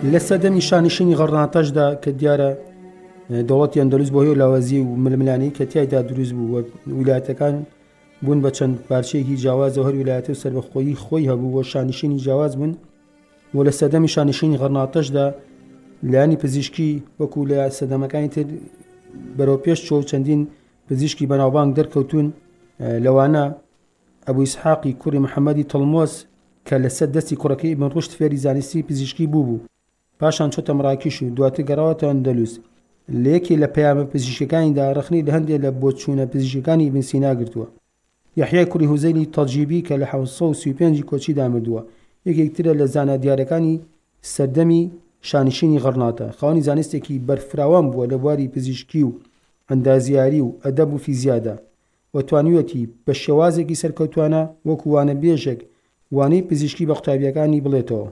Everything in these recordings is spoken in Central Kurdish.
لە سەدەمی شانشینی غەڕناتەشدا کە دیارە دەوڵەتی ئەندەلوس بۆ هێو لاوازی و ململانی کە تیایدا دروست بوو ویلایەتەکان بوون بە چەند پارچەیەکی جیاواز و هەر ویلایەتە و سەربەخۆیی خۆی هەبوو و شانشینی جیاواز بوون و لە سەدەمی شانشینی غەڕناتەشدا لایانی پزیشکی وەکو لە سەدەمەکانی تر بەرەو پێش چۆ چەندین پزیشکی بەناوبانگ دەرکەوتون لەوانە ئەبوو ئیسحاقی کوڕی محەممەدی تڵمۆس کە لەسەر دەستی کوڕەکەی ئیبن ڕوشد فێری زانستی پزیشکی بوو پاشان چۆتە مراکیش و دواتر گەڕاوەتەوە ئەندەلوس لە یەکێ لە پەیامە پزیشکەکانیدا ڕەخنەی لە هەندێک لە بۆچوونە پزیشکەکانی ئیبن سینا گرتووە. یحیای کوڕی هوزەیلی تەجیبی کە لە 1935 کۆچیدا مردووە یەکێکترە لە زانە دیارەکانی سەردەمی شانشینی غەڕناتە. خاوەنی زانستێکی بەرفراوان بووە لە بواری پزیشکی و ئەندازیاری و ئەدەب و فیزیادا و توانیوەتی بە شێوازێکی سەرکەوتوانە وەکو وانە بێژێک وانەی پزیشکی بە قوتابیەکانی بڵێتەوە.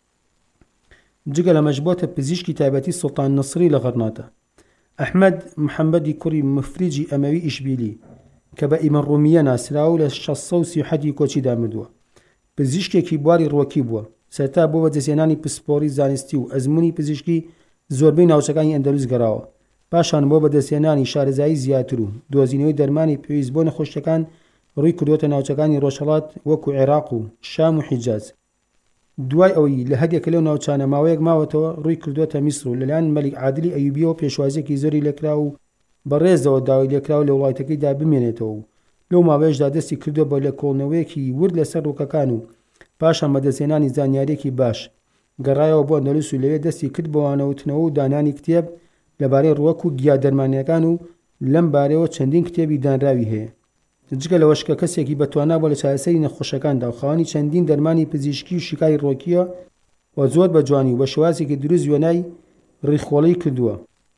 جگە لەمەش بۆتە پزیشکی تایبەتی سوڵتان نەسری لە غەڕناتە. ئەحمەد محەممەدی کوڕی مفریجی ئەمەوی ئیشبیلی کە بە ئیمەن ڕومیە ناسرا و لە 637 کۆچیدا مردووە. پزیشکێکی بواری ڕوەکی بووە. سەرتا بۆ بەدەستهێنانی پسپۆڕی زانستی و ئەزموونی پزیشکی زۆربەی ناوچەکانی ئەندەلوس گەڕاوە. پاشان بۆ بەدەستهێنانی شارەزایی زیاتر و دۆزینەوەی دەرمانی پێویست بۆ نەخۆشیەکان ڕووی کردوتە ناوچەکانی ڕۆژهەڵات وەکو عێراق و شام و حیجاز. دوای ئەوەی لە هەدێک لەو ناوچانە ماوەیەک ماوەتەوە ڕووی کردوتە میسر و لەلایەن مەلیک عادلی ئەیوبیەوە پێشوازیەکی زۆری لێکرا و بەڕێزەوە داوای لێکراوە لە وڵاتەکەیدا بمێنێتەوە و لەو ماوەیەشدا دەستی کردووە بە لێکۆڵنەوەیەکی ورد لەسەر ڕووکەکان و پاشان بەدەستهێنانی زانیاریەکی باش گەڕایەوە بۆ ئەندەلوس و لەوێ دەستی کرد بە وانەوتنەوە و دانانی کتێب لەبارەی ڕووەک و گیا دەرمانیەکان و لەم بارەوە چەندین کتێبی دانراوی هەیە. جگە لەوەش کە کەسێکی بەتوانا بۆ لە چارەسەری نەخۆشەکاندا و خاوەنی چەندین دەرمانی پزیشکی و شیکاری ڕۆکیە و زۆر بە جوانی و بە شێوازێکی دروست وێنای ڕیخۆڵی کردووە.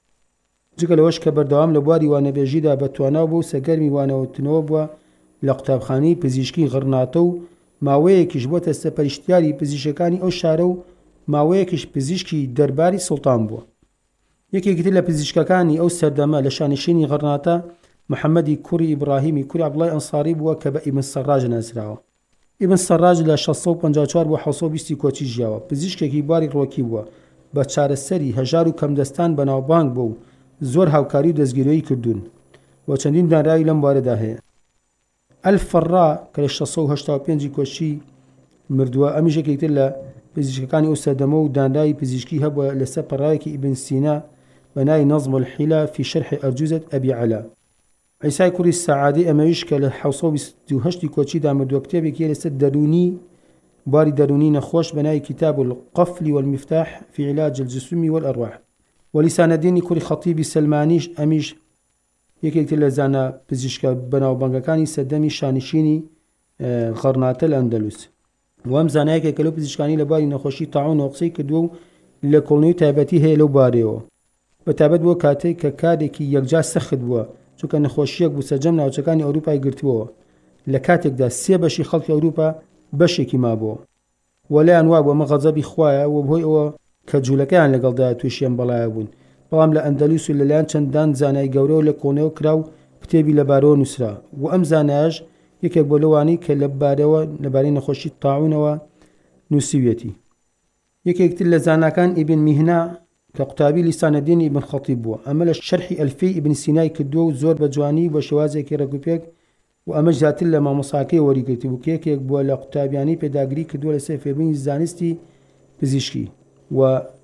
جگە لەوەش کە بەردەوام لە بواری وانەبێژیدا بەتوانا بوو و سەرگەرمی وانەوتنەوە بووە لە قوتابخانەی پزیشکی غەڕناتە و ماوەیەکیش بۆتە سەرپەرشتیاری پزیشکەکانی ئەو شارە و ماوەیەکیش پزیشکی دەرباری سوڵتان بووە. یەکێکتر لە پزیشکەکانی ئەو سەردەمە لە شانشینی غەڕناتە محەممەدی کوڕی ئیبراهیمی کوڕی عەبدوڵای ئەنساری بووە کە بە ئیبن سەراج ناسراوە. ئیبن سەراج لە 654 بۆ 720 کۆچی ژیاوە. پزیشکێکی بواری ڕۆکی بووە بە چارەسەری هەژار و کەمدەستان بەناوبانگ بوو و زۆر هاوکاری و دەستگیرۆیی کردوون و چەندین دانراوی لەم بارەدا هەیە. ئەلفەڕا کە لە 685 کۆچی مردووە ئەمیش یەکێکتر لە پزیشکەکانی ئەو سەردەمە و دانراوی پزیشکی هەبووە لەسەر پەڕاوێکی ئیبن سینا بە ناوی نەظم الحیلە فی شەرح ئەرجوزەت ئەبی عەلا. عیسای کوڕی سەعادی ئەمەویش کە لە 728 کۆچیدا مردووە کتێبێکی لەسەر دەرونی باری دەرونی نەخۆش بە ناوی کتاب القەفل والمفتاح فی علاج الجسوم والأرواح. ولیسانەدینی کوڕی خەتیبی سلمانیش ئەمیش یەکێکتر لە زانە پزیشکە بەناوبانگەکانی سەردەمی شانشینی غەڕناتە لە ئەندەلوس و ئەم زانایەکێکە لەو پزیشکانی لە باری نەخۆشی تاعون و قسەی کردووە و لە کۆڵنەوەی تایبەتی هەیە لەو بارەوە بەتابەت بۆ کاتێک کە کارێکی یەکجا سەخت بووە چونکە نەخۆشیەک بوو سەرجەم ناوچەکانی ئەوروپای گرتووەوە. لە کاتێکدا 3 بەشی خەڵکی ئەوروپا بەشێکی مابووە وەلایەن وا بووە مە غەزەبی خوایە و بۆی ئەوە کە جوولەکەیان لەگەڵدا تووشیان بەڵایە بوون. بەڵام لە ئەندەلوس و لەلایەن چەندان زانای گەورە و لە کۆنەوە کرا و کتێبی لەبارەوە نووسرا و ئەم زانایەش یەکێک بۆ لەوانی کە لەبارەی نەخۆشی تاعونەوە نووسیوێتی. یەکێکتر لە زاناکان ئیبن میهنا کە قوتابی لیسانەدینی ئیبن خەتیب بووە. ئەمە لە شەرحی ئەلفی ئیبن سینای کردووە و زۆر بە جوانی بە شێوازێکی ڕێگوپێک و ئەمە زیاتر لە مامۆساکەی وەریگرتی بوو کە یەکێک بووە لە قوتابیانی پێداگری کردووە لەسەر فێربوونی زانستی پزیشکی و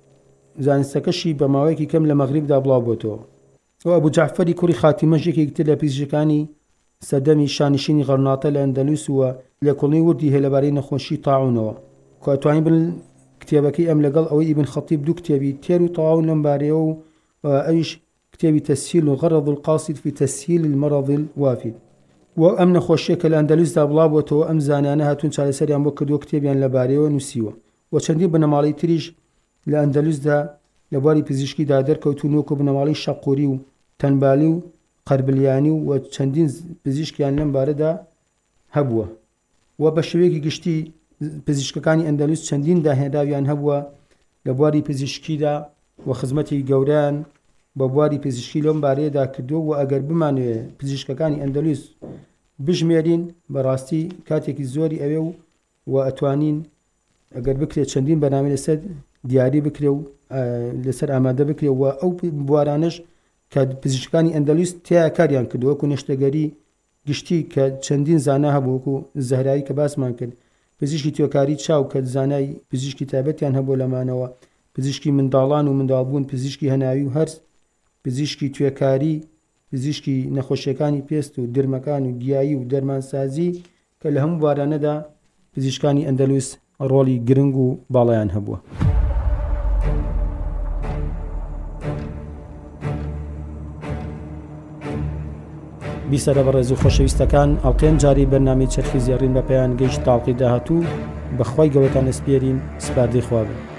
زانستەکەشی بە ماوەیەکی کەم لە مەغریبدا بڵاو بۆتەوە. ئەو ئەبوو جەعفەری کوڕی خاتیمەش یەکێکتر لە پزیشکانی سەردەمی شانشینی غەڕناتە لە ئەندەلوس وە لێکۆڵینەی وردی هەیە لەبارەی نەخۆشی تاعونەوە کە ئەتوانین بن کتێبەکەی ئەم لەگەڵ ئەوەی ئیبن خەتیب دوو کتێبی تێر و تەواو لەم بارەیەوە و ئەویش کتێبی تەسهیل و غەرض القاصد فی تەسهیل المەرض الوافد و ئەم نەخۆشیە کە لە ئەندەلوسدا بڵاو بۆتەوە ئەم زانانە هاتوون چارەسەریان بۆ کردووە کتێبیان لەبارەیەوە نووسیوە و چەندین بنەماڵی تریش لە ئەندەلوسدا لە بواری پزیشکیدا دەرکەوتون وەکو بنەماڵی شەقوری و تەنبالی و قەربلیانی و چەندین پزیشکیان لەم بارەدا هەبووە و بە شێوەیەکی گشتی پزیشکەکانی ئەندەلوس چەندین داهێنراویان هەبووە لە بواری پزیشکیدا و خزمەتی گەورەیان بە بواری پزیشکی لەم بارەیەدا کردووە و ئەگەر بمانوێت پزیشکەکانی ئەندەلوس بژمێرین بەڕاستی کاتێکی زۆری ئەوێ و ئەتوانین ئەگەر بکرێت چەندین بەنامە لەسەر دیاری بکرێ و لەسەر ئامادە بکرێەوە ئەو بوارانش کە پزیشکانی ئەندەلوس تیا کاریان کردووەکو نەشتەگەری گشتی کە چەندین زانا هەبووکو زەهرایی کە باسمان کرد پزیشکی تۆکاری چاو کە زانای پزیشکی تایبەتیان هەبوو لەمانەوە پزیشکی منداڵان و منداڵبوون پزیشکی هەناوی و هەرس پزیشکی توێکاری پزیشکی نەخۆشیەکانی پێست و درمەکان و گیایی و دەرمانسازی کە لە هەموو بارانەدا پزیشکانی ئەندەلوس ڕۆڵی گرنگ و باڵیان هەبووە. بیسەرە بەڕێز و خۆشەویستەکان ئەڵقێن جاری بەرنامەی چەرخی زێڕین بە پێیان گەیشت تاڵقی داهاتوو بەخوای گەورەتان ئەسپێرین سپاردەی خوا بن.